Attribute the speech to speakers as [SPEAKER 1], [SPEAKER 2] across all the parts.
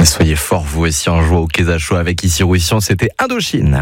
[SPEAKER 1] Soyez forts vous aussi en jouant au Keza Show avec Ici Roussillon, c'était Indochine.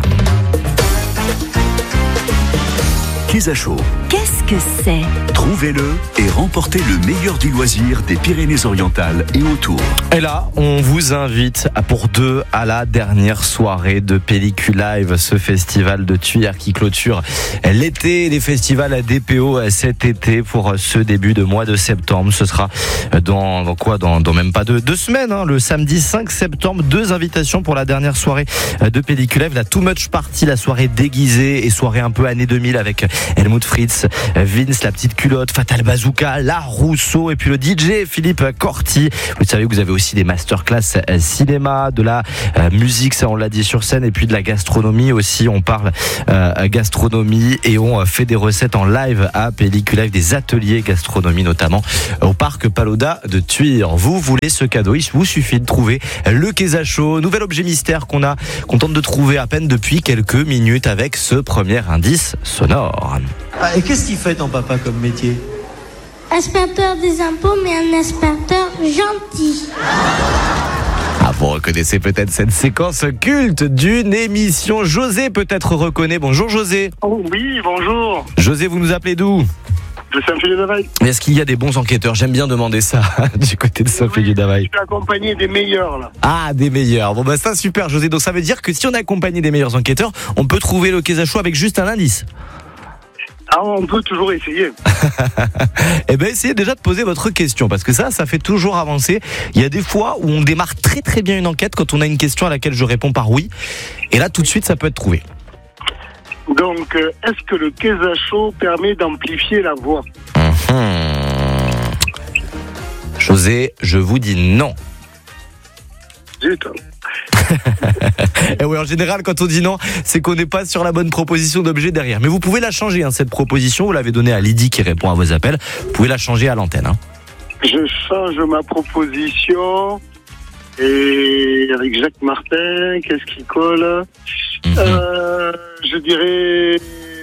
[SPEAKER 2] Keza Show.
[SPEAKER 3] Qu'est-ce que c'est ?
[SPEAKER 2] Trouvez-le et remportez le meilleur du loisir des Pyrénées-Orientales et autour.
[SPEAKER 1] Et là, on vous invite pour deux à la dernière soirée de Pellicule Live, ce festival de Thuir qui clôture l'été, les festivals à DPO cet été pour ce début de mois de septembre. Ce sera dans même pas deux semaines, hein, le samedi 5 septembre. 2 invitations pour la dernière soirée de Pellicule Live, la Too Much Party, la soirée déguisée et soirée un peu années 2000 avec Helmut Fritz, Vince, la petite culotte, Fatal Bazooka, La Rousseau et puis le DJ Philippe Corti. Vous savez que vous avez aussi des masterclass cinéma, de la musique, ça on l'a dit sur scène, et puis de la gastronomie aussi. On parle gastronomie et on fait des recettes en live à Pellicule Live, des ateliers gastronomie notamment au parc Palau-Da de Thuir. Vous voulez ce cadeau, il vous suffit de trouver le Keza Show, nouvel objet mystère qu'on tente de trouver à peine depuis quelques minutes avec ce premier indice sonore.
[SPEAKER 4] Et qu'est-ce qu'il fait ton papa comme métier ?
[SPEAKER 5] Inspecteur des impôts, mais un inspecteur gentil.
[SPEAKER 1] Ah, vous reconnaissez peut-être cette séquence culte d'une émission. José peut-être reconnaît. Bonjour José.
[SPEAKER 6] Oh, oui, bonjour.
[SPEAKER 1] José, vous nous appelez d'où ?
[SPEAKER 6] De Saint-Philippe-du-Davail.
[SPEAKER 1] Est-ce qu'il y a des bons enquêteurs ? J'aime bien demander ça du côté de Saint-Philippe-du-Davail.
[SPEAKER 6] Je suis accompagné des meilleurs là.
[SPEAKER 1] Ah, des meilleurs. Bon bah ça super José. Donc ça veut dire que si on est accompagné des meilleurs enquêteurs, on peut trouver le Keza Show avec juste un indice.
[SPEAKER 6] Ah, on peut toujours essayer.
[SPEAKER 1] Eh bien, essayez déjà de poser votre question, parce que ça fait toujours avancer. Il y a des fois où on démarre très très bien une enquête quand on a une question à laquelle je réponds par oui. Et là, tout de suite, ça peut être trouvé.
[SPEAKER 6] Donc, est-ce que le Keza Show permet d'amplifier la voix ?
[SPEAKER 1] José, je vous dis non.
[SPEAKER 6] Zut.
[SPEAKER 1] Et oui, en général, quand on dit non, c'est qu'on n'est pas sur la bonne proposition d'objet derrière. Mais vous pouvez la changer, cette proposition. Vous l'avez donnée à Lydie qui répond à vos appels. Vous pouvez la changer à l'antenne.
[SPEAKER 6] Je change ma proposition. Et avec Jacques Martin, qu'est-ce qui colle ? Je dirais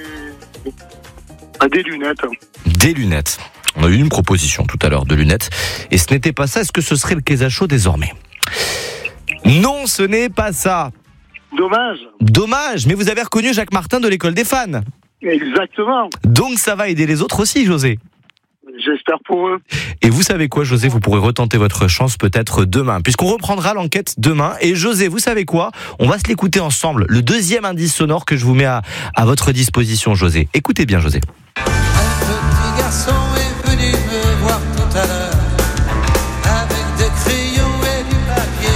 [SPEAKER 6] des lunettes.
[SPEAKER 1] Des lunettes. On a eu une proposition tout à l'heure de lunettes. Et ce n'était pas ça. Est-ce que ce serait le Keza Show désormais ? Non, ce n'est pas ça. Dommage, mais vous avez reconnu Jacques Martin de l'école des fans.
[SPEAKER 6] Exactement.
[SPEAKER 1] Donc ça va aider les autres aussi, José.
[SPEAKER 6] J'espère pour eux.
[SPEAKER 1] Et vous savez quoi, José, vous pourrez retenter votre chance peut-être demain, puisqu'on reprendra l'enquête demain. Et José, vous savez quoi ? On va se l'écouter ensemble, le deuxième indice sonore que je vous mets à votre disposition, José. Écoutez bien, José.
[SPEAKER 7] Un petit garçon est venu me voir tout à l'heure avec des crayons et du papier.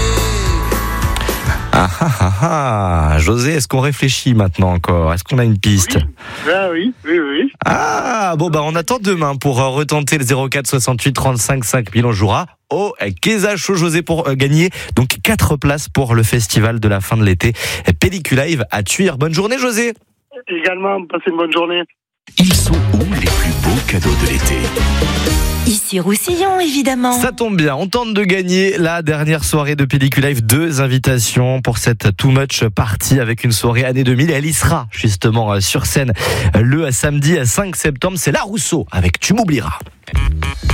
[SPEAKER 1] José, est-ce qu'on réfléchit maintenant encore ? Est-ce qu'on a une piste ?
[SPEAKER 6] Oui.
[SPEAKER 1] Ah, bon, on attend demain pour retenter le 04 68 35 5000. On jouera au Keza Show, José, pour gagner donc 4 places pour le festival de la fin de l'été Pellicule Live à Thuir. Bonne journée, José.
[SPEAKER 6] Également, passez une bonne journée.
[SPEAKER 2] Ils sont où les plus beaux cadeaux de l'été ?
[SPEAKER 3] Ici Roussillon, évidemment.
[SPEAKER 1] Ça tombe bien, on tente de gagner la dernière soirée de Pellicule Live. 2 invitations pour cette Too Much Party avec une soirée année 2000. Elle y sera justement sur scène le samedi 5 septembre. C'est La Rousseau avec Tu m'oublieras.